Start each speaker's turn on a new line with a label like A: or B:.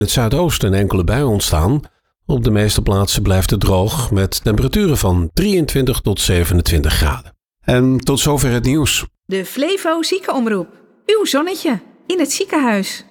A: het zuidoosten enkele buien ontstaan. Op de meeste plaatsen blijft het droog met temperaturen van 23 tot 27 graden. En tot zover het nieuws.
B: De Flevo Ziekenomroep. Uw zonnetje in het ziekenhuis.